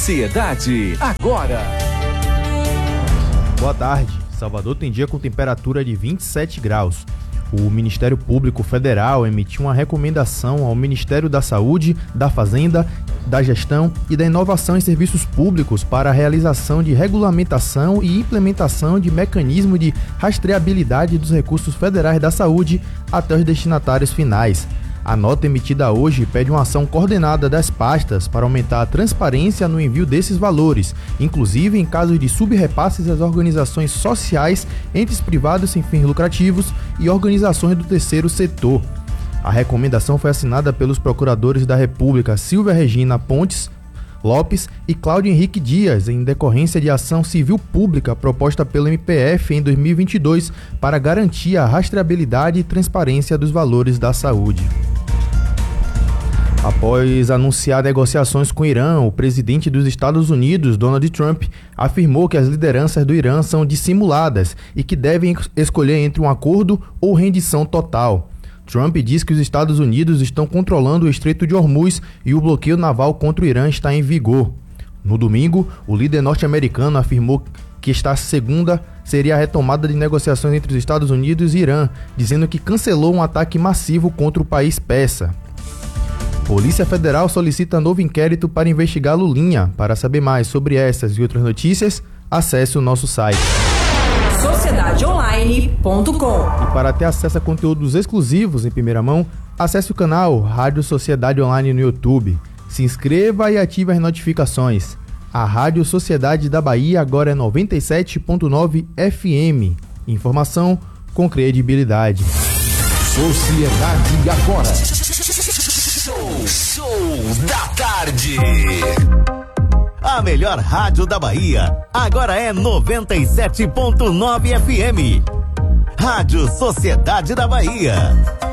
Sociedade agora. Boa tarde. Salvador tem dia com temperatura de 27 graus. O Ministério Público Federal emitiu uma recomendação ao Ministério da Saúde, da Fazenda, da Gestão e da Inovação em Serviços Públicos para a realização de regulamentação e implementação de mecanismo de rastreabilidade dos recursos federais da saúde até os destinatários finais. A nota emitida hoje pede uma ação coordenada das pastas para aumentar a transparência no envio desses valores, inclusive em casos de subrepasses às organizações sociais, entes privados sem fins lucrativos e organizações do terceiro setor. A recomendação foi assinada pelos procuradores da República Silvia Regina Pontes Lopes e Cláudio Henrique Dias, em decorrência de ação civil pública proposta pelo MPF em 2022 para garantir a rastreabilidade e transparência dos valores da saúde. Após anunciar negociações com o Irã, o presidente dos Estados Unidos, Donald Trump, afirmou que as lideranças do Irã são dissimuladas e que devem escolher entre um acordo ou rendição total. Trump diz que os Estados Unidos estão controlando o Estreito de Hormuz e o bloqueio naval contra o Irã está em vigor. No domingo, o líder norte-americano afirmou que esta segunda seria a retomada de negociações entre os Estados Unidos e Irã, dizendo que cancelou um ataque massivo contra o país persa. Polícia Federal solicita novo inquérito para investigar Lulinha. Para saber mais sobre essas e outras notícias, acesse o nosso site sociedadeonline.com. E para ter acesso a conteúdos exclusivos em primeira mão, acesse o canal Rádio Sociedade Online no YouTube. Se inscreva e ative as notificações. A Rádio Sociedade da Bahia agora é 97.9 FM. Informação com credibilidade. Sociedade agora. Show da tarde. A melhor rádio da Bahia agora é 97.9 FM. Rádio Sociedade da Bahia.